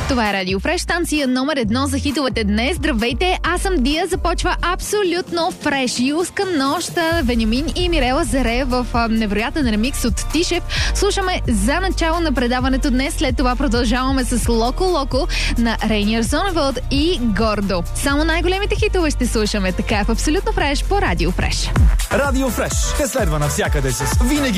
Това е Радио Фреш, станция номер 1 за хитовете днес. Здравейте, аз съм Дия, започва абсолютно фреш. Юска нощ, Вениамин и Мирела Заре в невероятен ремикс от Тишев. Слушаме за начало на предаването днес, след това продължаваме с Локо Локо на Рейниер Зоневелд и Гордо. Само най-големите хитове ще слушаме, така в абсолютно фреш по Радио Фреш. Радио Фреш те следва навсякъде с винаги